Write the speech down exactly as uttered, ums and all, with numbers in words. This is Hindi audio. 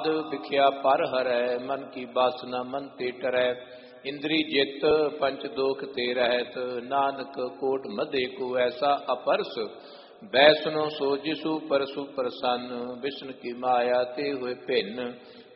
बिख्या पर हरै, मन की बासना मन ते टरै। इंद्री जित पंच दोख ते रहत, नानक कोट मधे को ऐसा अपरस। बैसनो सो जिसु परसु प्रसन्न, विष्णु की माया ते हुए भिन्न।